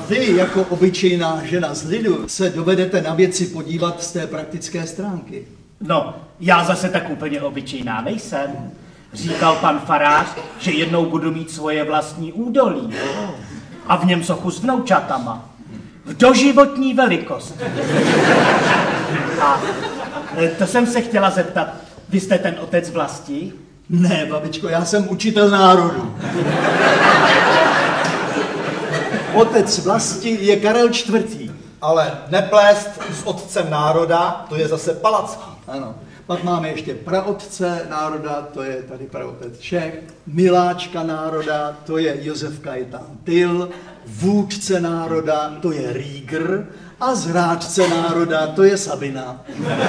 vy, jako obyčejná žena z lidu, se dovedete na věci podívat z té praktické stránky. No, já zase tak úplně obyčejná nejsem. Říkal pan farář, že jednou budu mít svoje vlastní údolí. A v něm sochu s vnoučatama. V doživotní velikosti. A to jsem se chtěla zeptat, vy jste ten otec vlasti? Ne, babičko, já jsem učitel národu. Otec vlasti je Karel IV. Ale neplést s otcem národa, to je zase Palacký. Ano. Pak máme ještě praotce národa, to je tady praotec Čech, miláčka národa, to je Josef Kajetán Tyl, vůdce národa, to je Rýgr a zrádce národa, to je Sabina.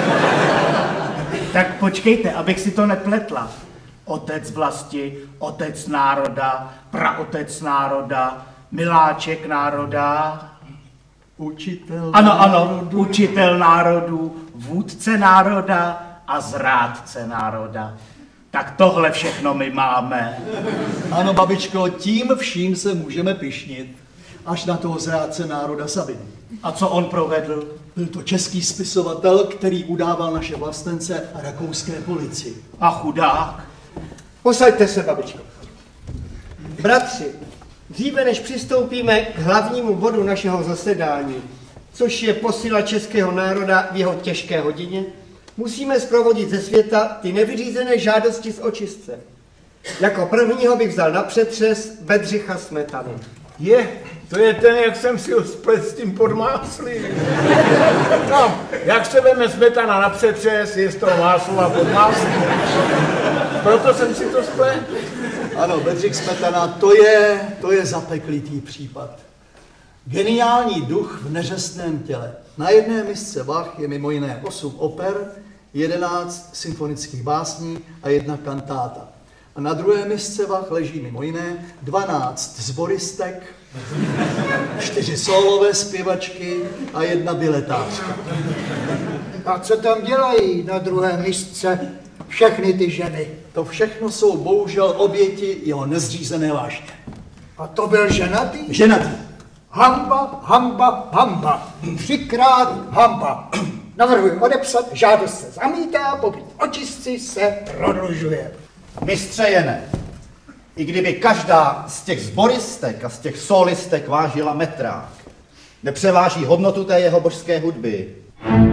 Tak počkejte, abych si to nepletla. Otec vlasti, otec národa, praotec národa, miláček národa. Učitel Ano, národu. učitel národů, vůdce národa a zrádce národa. Tak tohle všechno my máme. Ano, babičko, tím vším se můžeme pyšnit. Až na toho zrádce národa Sabiny. A co on provedl? Byl to český spisovatel, který udával naše vlastence a rakouské policii. A chudák. Posaďte se, babičko. Bratři, dříve než přistoupíme k hlavnímu bodu našeho zasedání, což je posila českého národa v jeho těžké hodině, musíme zprovodit ze světa ty nevyřízené žádosti z očistce. Jako prvního bych vzal na přetřes Bedřicha Smetanu. To je ten, jak jsem si ho splet s tím podmáslím. No, jak se veme smetana na přetřes, je z toho máslo a podmáslí. Proto jsem si to splet. Ano, Bedřich Smetana, to je zapeklitý případ. Geniální duch v neřestném těle. Na jedné misce vah je mimo jiné 8 oper, 11 symfonických básní a 1 kantáta. A na druhé misce vah leží mimo jiné 12 sboristek, 4 sólové zpěvačky a 1 biletářka. A co tam dělají na druhé misce všechny ty ženy? To všechno jsou bohužel oběti jeho nezřízené vášně. A to byl ženatý? Ženatý. Hamba, hamba, hamba. 3krát hamba. Navrhuji odepsat, žádost se zamítá, pobyt očistci se prodlužuje. Mistře Jene, i kdyby každá z těch sboristek a z těch solistek vážila metrák, nepřeváží hodnotu té jeho božské hudby.